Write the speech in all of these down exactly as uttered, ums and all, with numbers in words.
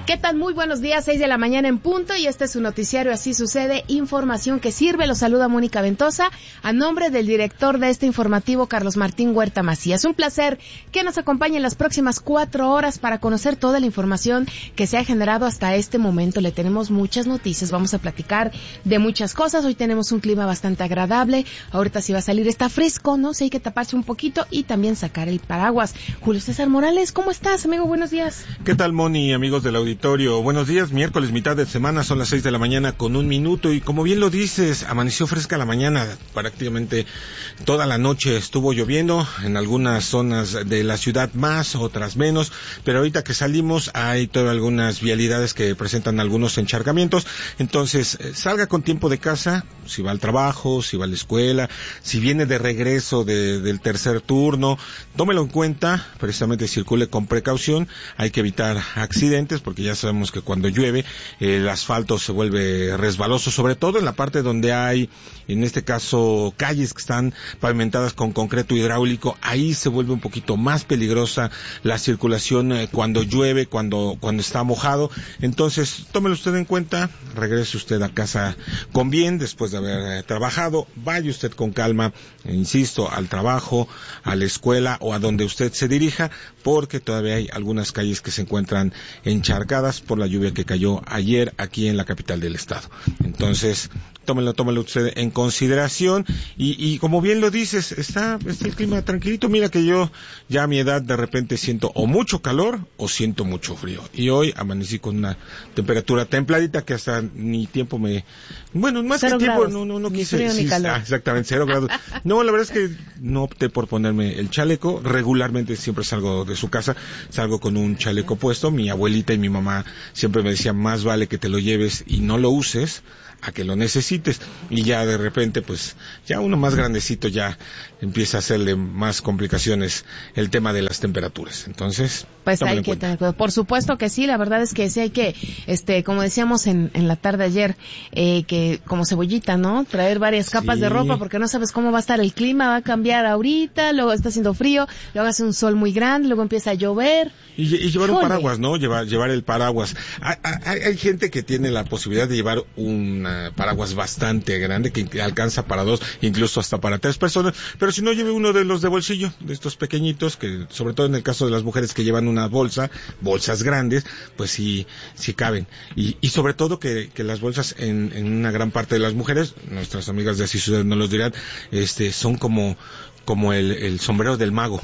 ¿Qué tal? Muy buenos días, seis de la mañana en punto, y este es su noticiario Así Sucede, información que sirve. Los saluda Mónica Ventosa, a nombre del director de este informativo, Carlos Martín Huerta Macías. Un placer que nos acompañe en las próximas cuatro horas para conocer toda la información que se ha generado hasta este momento. Le tenemos muchas noticias, vamos a platicar de muchas cosas. Hoy tenemos un clima bastante agradable, ahorita sí va a salir, está fresco, ¿no? Sí, hay que taparse un poquito y también sacar el paraguas. Julio César Morales, ¿cómo estás, amigo? Buenos días. ¿Qué tal, Moni, amigos del auditorio? Buenos días, miércoles, mitad de semana, son las seis de la mañana con un minuto, y como bien lo dices, amaneció fresca la mañana, prácticamente toda la noche estuvo lloviendo, en algunas zonas de la ciudad más, otras menos, pero ahorita que salimos hay todavía algunas vialidades que presentan algunos encharcamientos, entonces salga con tiempo de casa, si va al trabajo, si va a la escuela, si viene de regreso de, del tercer turno, tómelo en cuenta, precisamente circule con precaución, hay que evitar accidentes, porque ya sabemos que cuando llueve el asfalto se vuelve resbaloso, sobre todo en la parte donde hay, en este caso, calles que están pavimentadas con concreto hidráulico. Ahí se vuelve un poquito más peligrosa la circulación eh, cuando llueve, cuando cuando está mojado. Entonces, tómelo usted en cuenta, regrese usted a casa con bien después de haber eh, trabajado, vaya usted con calma, eh, insisto, al trabajo, a la escuela o a donde usted se dirija, porque todavía hay algunas calles que se encuentran encharcadas por la lluvia que cayó ayer aquí en la capital del estado. Entonces, tómelo, tómelo usted en consideración, y, y como bien lo dices, está, está el clima tranquilito. Mira que yo ya a mi edad de repente siento o mucho calor o siento mucho frío, y hoy amanecí con una temperatura templadita que hasta ni tiempo me, bueno, más cero que tiempo, grados. no, no, no Ni quise, frío, sí, ni calor. Ah, exactamente, cero grados. No, la verdad es que no opté por ponerme el chaleco, regularmente siempre salgo de su casa, salgo con un chaleco puesto. Mi abuelita y mi mamá siempre me decían, más vale que te lo lleves y no lo uses a que lo necesites, y ya de repente pues ya uno más grandecito ya empieza a hacerle más complicaciones el tema de las temperaturas. Entonces, pues hay que tener cuidado. Por supuesto que sí, la verdad es que sí hay que, este, como decíamos en, en la tarde ayer, eh, que como cebollita, ¿no? Traer varias capas sí. de ropa, porque no sabes cómo va a estar el clima, va a cambiar ahorita, luego está haciendo frío, luego hace un sol muy grande, luego empieza a llover. Y, y llevar un Híjole. paraguas, ¿no? Llevar, llevar el paraguas. Hay, hay, hay gente que tiene la posibilidad de llevar un paraguas bastante grande que alcanza para dos, incluso hasta para tres personas, pero si no, lleve uno de los de bolsillo, de estos pequeñitos, que sobre todo en el caso de las mujeres que llevan una bolsa, bolsas grandes, pues sí, sí caben. Y, y sobre todo que, que las bolsas en, en una gran parte de las mujeres, nuestras amigas de Así Sucede nos los dirán, este, son como, como el, el sombrero del mago.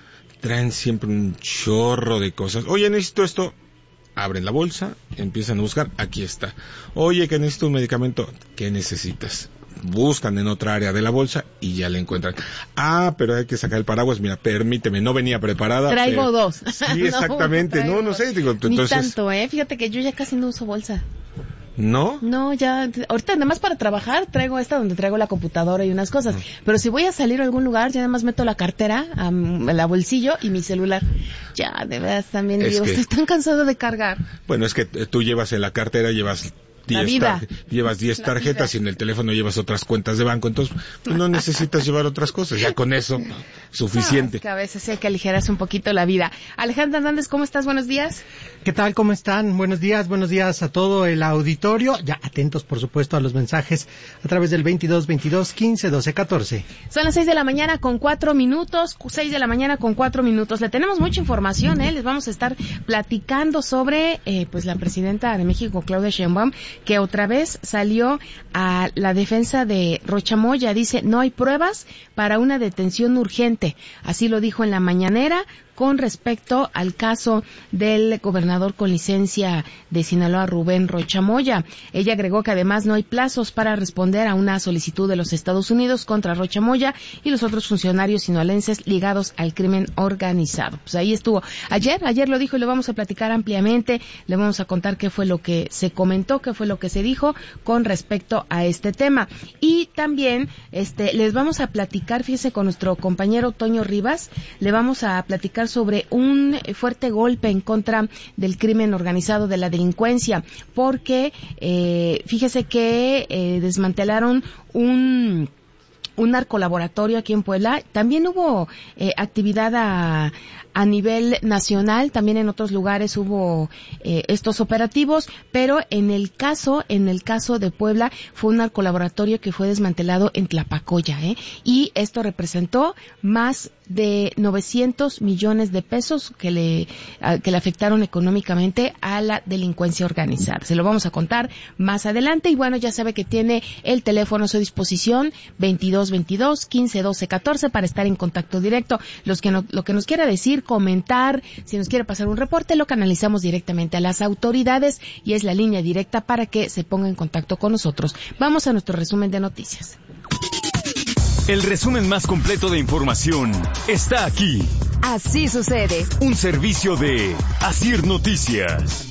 Traen siempre un chorro de cosas. Oye, necesito esto. Abren la bolsa, empiezan a buscar, aquí está. Oye, que necesito un medicamento, ¿qué necesitas? Buscan en otra área de la bolsa y ya le encuentran. Ah, pero hay que sacar el paraguas, mira, permíteme, no venía preparada. Traigo pero... dos. Sí, exactamente, no, no, no sé. Digo, entonces... Ni tanto, ¿eh? Fíjate que yo ya casi no uso bolsa. ¿No? No, ya, ahorita nada más para trabajar traigo esta donde traigo la computadora y unas cosas, pero si voy a salir a algún lugar, ya nada más meto la cartera, um, la bolsillo y mi celular. Ya, de verdad, también es digo, que... estoy tan cansado de cargar. Bueno, es que tú llevas en la cartera, llevas diez tar- llevas diez tarjetas y en el teléfono llevas otras cuentas de banco, entonces pues, no necesitas llevar otras cosas, ya con eso suficiente. No, es que a veces hay que aligerarse un poquito la vida. Alejandra Hernández, ¿cómo estás? Buenos días. ¿Qué tal? ¿Cómo están? Buenos días, buenos días a todo el auditorio. Ya atentos, por supuesto, a los mensajes a través del veintidós, veintidós, quince, doce, catorce. Son las seis de la mañana con cuatro minutos, seis de la mañana con cuatro minutos. Le tenemos mucha información, ¿eh? Les vamos a estar platicando sobre, eh, pues, la presidenta de México, Claudia Sheinbaum, que otra vez salió a la defensa de Rocha Moya. Dice, no hay pruebas para una detención urgente. Así lo dijo en la mañanera con respecto al caso del gobernador con licencia de Sinaloa, Rubén Rocha Moya. Ella agregó que además no hay plazos para responder a una solicitud de los Estados Unidos contra Rocha Moya y los otros funcionarios sinaloenses ligados al crimen organizado. Pues ahí estuvo. Ayer, ayer lo dijo y lo vamos a platicar ampliamente. Le vamos a contar qué fue lo que se comentó, qué fue lo que se dijo con respecto a este tema. Y también, este, les vamos a platicar, fíjese, con nuestro compañero Toño Rivas, le vamos a platicar sobre un fuerte golpe en contra del crimen organizado, de la delincuencia, porque eh, fíjese que eh, desmantelaron un un narcolaboratorio aquí en Puebla. También hubo eh, actividad a, a nivel nacional, también en otros lugares hubo eh, estos operativos, pero en el caso, en el caso de Puebla, fue un narcolaboratorio que fue desmantelado en Tlapacoya, ¿eh? Y esto representó más de novecientos millones de pesos que le, a, que le afectaron económicamente a la delincuencia organizada. Se lo vamos a contar más adelante y bueno, ya sabe que tiene el teléfono a su disposición veintidós veintidós, quince doce catorce para estar en contacto directo. Los que no, lo que nos quiera decir, comentar, si nos quiere pasar un reporte, lo canalizamos directamente a las autoridades y es la línea directa para que se ponga en contacto con nosotros. Vamos a nuestro resumen de noticias. El resumen más completo de información está aquí. Así sucede. Un servicio de Asir Noticias.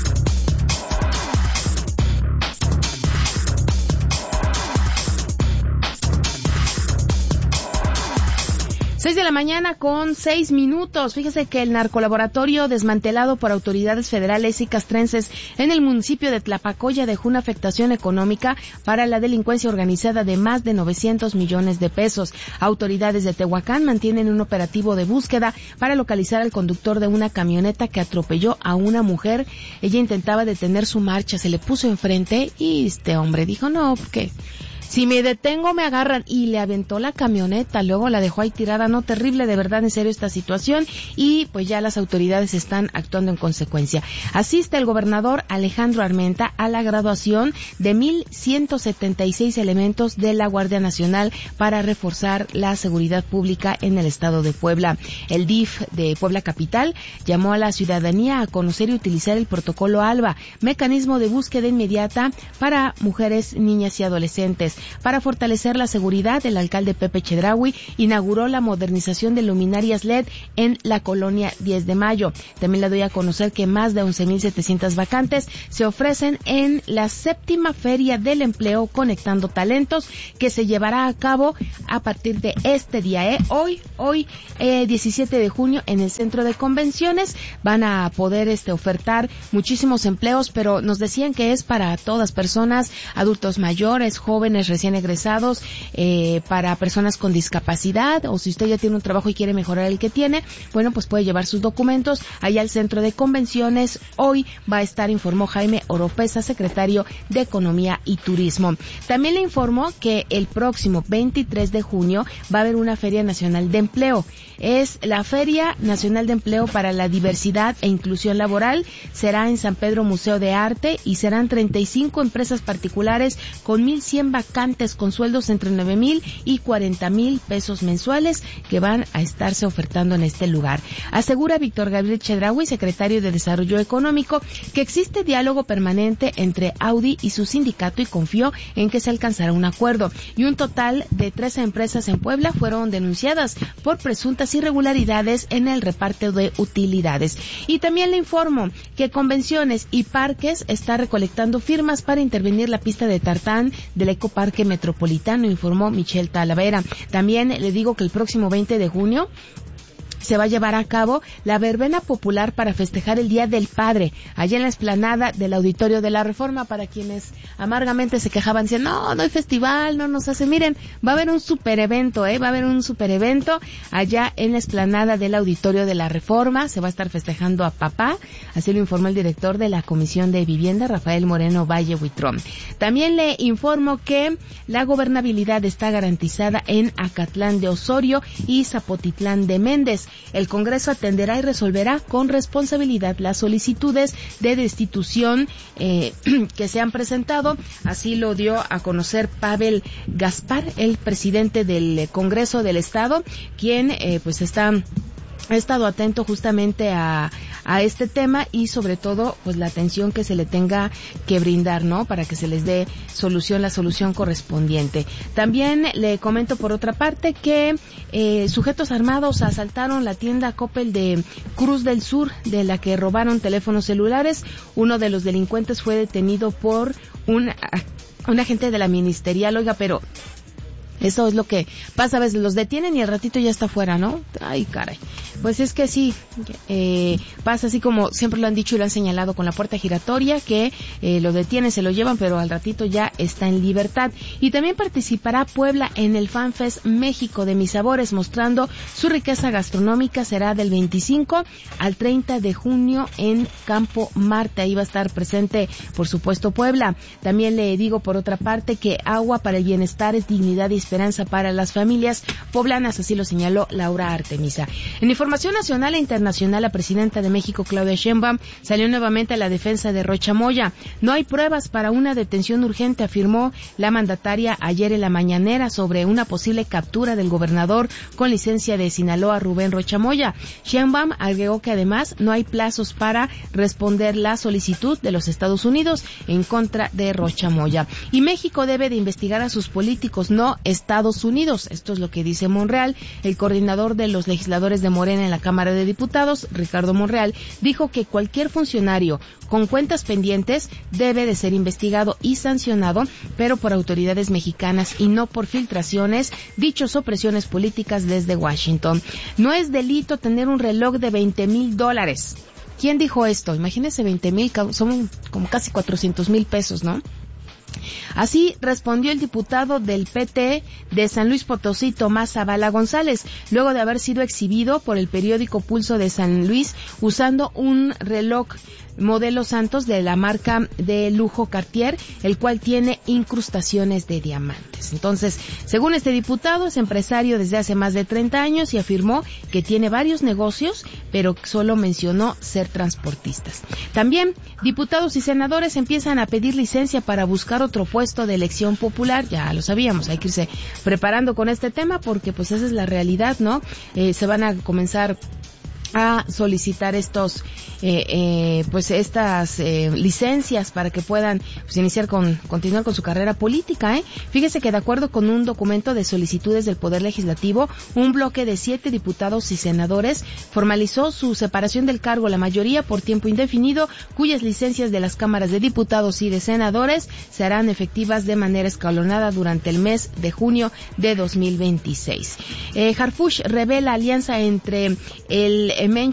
Seis de la mañana con seis minutos. Fíjese que el narcolaboratorio desmantelado por autoridades federales y castrenses en el municipio de Tlapacoya dejó una afectación económica para la delincuencia organizada de más de novecientos millones de pesos. Autoridades de Tehuacán mantienen un operativo de búsqueda para localizar al conductor de una camioneta que atropelló a una mujer. Ella intentaba detener su marcha, se le puso enfrente y este hombre dijo, no, porque si me detengo me agarran, y le aventó la camioneta, luego la dejó ahí tirada. No, terrible, de verdad, en serio esta situación, y pues ya las autoridades están actuando en consecuencia. Asiste el gobernador Alejandro Armenta a la graduación de mil ciento setenta y seis elementos de la Guardia Nacional para reforzar la seguridad pública en el estado de Puebla. El D I F de Puebla Capital llamó a la ciudadanía a conocer y utilizar el protocolo ALBA, mecanismo de búsqueda inmediata para mujeres, niñas y adolescentes. Para fortalecer la seguridad, el alcalde Pepe Chedraui inauguró la modernización de luminarias L E D en la colonia diez de mayo. También le doy a conocer que más de once mil setecientas vacantes se ofrecen en la séptima Feria del Empleo Conectando Talentos, que se llevará a cabo a partir de este día, ¿eh? Hoy, hoy, eh, diecisiete de junio, en el Centro de Convenciones. Van a poder este ofertar muchísimos empleos, pero nos decían que es para todas personas, adultos mayores, jóvenes, recién egresados, eh, para personas con discapacidad, o si usted ya tiene un trabajo y quiere mejorar el que tiene, bueno, pues puede llevar sus documentos allá al Centro de Convenciones. Hoy va a estar, informó Jaime Oropesa, secretario de Economía y Turismo. También le informó que el próximo veintitrés de junio va a haber una Feria Nacional de Empleo. Es la Feria Nacional de Empleo para la Diversidad e Inclusión Laboral. Será en San Pedro Museo de Arte y serán treinta y cinco empresas particulares con mil cien vacantes con sueldos entre nueve mil y cuarenta mil pesos mensuales que van a estarse ofertando en este lugar. Asegura Víctor Gabriel Chedraui, secretario de Desarrollo Económico, que existe diálogo permanente entre Audi y su sindicato y confió en que se alcanzará un acuerdo. Y un total de trece empresas en Puebla fueron denunciadas por presuntas irregularidades en el reparto de utilidades. Y también le informo que Convenciones y Parques está recolectando firmas para intervenir la pista de tartán del Ecoparque Metropolitano, informó Michelle Talavera. También le digo que el próximo veinte de junio se va a llevar a cabo la verbena popular para festejar el Día del Padre, allá en la explanada del Auditorio de la Reforma. Para quienes amargamente se quejaban, diciendo, no, no hay festival, no nos hace, miren, va a haber un super evento, eh, va a haber un super evento allá en la explanada del Auditorio de la Reforma. Se va a estar festejando a papá, así lo informó el director de la Comisión de Vivienda, Rafael Moreno Valle Huitrón. También le informo que la gobernabilidad está garantizada en Acatlán de Osorio y Zapotitlán de Méndez. El Congreso atenderá y resolverá con responsabilidad las solicitudes de destitución eh, que se han presentado. Así lo dio a conocer Pavel Gaspar, el presidente del Congreso del Estado, quien eh, pues está... ha estado atento justamente a, a este tema y sobre todo pues la atención que se le tenga que brindar, ¿no? Para que se les dé solución, la solución correspondiente. También le comento por otra parte que eh, sujetos armados asaltaron la tienda Coppel de Cruz del Sur, de la que robaron teléfonos celulares. Uno de los delincuentes fue detenido por un, un agente de la ministerial, oiga, pero Eso es lo que pasa a veces, los detienen y al ratito ya está fuera, ¿no? Ay, caray. Pues es que sí, eh, pasa así como siempre lo han dicho y lo han señalado con la puerta giratoria, que eh, lo detienen, se lo llevan, pero al ratito ya está en libertad. Y también participará Puebla en el FanFest México de Mis Sabores, mostrando su riqueza gastronómica. Será del veinticinco al treinta de junio en Campo Marte. Ahí va a estar presente, por supuesto, Puebla. También le digo, por otra parte, que agua para el bienestar es dignidad y esperanza para las familias poblanas, así lo señaló Laura Artemisa. En información nacional e internacional, la presidenta de México, Claudia Sheinbaum, salió nuevamente a la defensa de Rocha Moya. No hay pruebas para una detención urgente, afirmó la mandataria ayer en la mañanera sobre una posible captura del gobernador con licencia de Sinaloa, Rubén Rocha Moya. Sheinbaum agregó que además no hay plazos para responder la solicitud de los Estados Unidos en contra de Rocha Moya. Y México debe de investigar a sus políticos, no Estados Unidos. Esto es lo que dice Monreal. El coordinador de los legisladores de Morena en la Cámara de Diputados, Ricardo Monreal, dijo que cualquier funcionario con cuentas pendientes debe de ser investigado y sancionado, pero por autoridades mexicanas y no por filtraciones, dichos o presiones políticas desde Washington. No es delito tener un reloj de veinte mil dólares. ¿Quién dijo esto? Imagínense, veinte mil, son como casi cuatrocientos mil pesos, ¿no? Así respondió el diputado del P T de San Luis Potosí, Tomás Zavala González, luego de haber sido exhibido por el periódico Pulso de San Luis usando un reloj modelo Santos de la marca de lujo Cartier, el cual tiene incrustaciones de diamantes. Entonces, según este diputado, es empresario desde hace más de treinta años y afirmó que tiene varios negocios, pero solo mencionó ser transportistas. También, diputados y senadores empiezan a pedir licencia para buscar otro puesto de elección popular. Ya lo sabíamos, hay que irse preparando con este tema porque pues esa es la realidad, ¿no? Eh, se van a comenzar a solicitar estos eh, eh, pues estas eh, licencias para que puedan pues, iniciar con continuar con su carrera política. ¿eh? Fíjese que de acuerdo con un documento de solicitudes del Poder Legislativo, un bloque de siete diputados y senadores formalizó su separación del cargo, la mayoría por tiempo indefinido, cuyas licencias de las cámaras de diputados y de senadores serán efectivas de manera escalonada durante el mes de junio de dos mil veintiséis. Eh, Harfuch revela alianza entre el Mensch